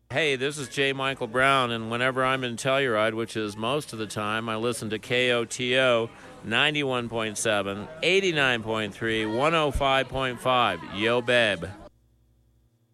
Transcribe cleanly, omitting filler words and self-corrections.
Hey, this is J. Michael Brown, and whenever I'm in Telluride, which is most of the time, I listen to KOTO 91.7, 89.3, 105.5. Yo, babe.